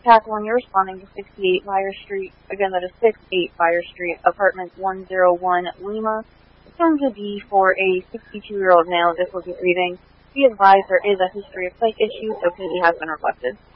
Tac 1, you're responding to 68 Fire Street. Again, that is 68 Fire Street, apartment 101 Lima. It's going to be for a 62-year-old male. This will be reading. Be advised there is a history of psych issues, so PD has been requested.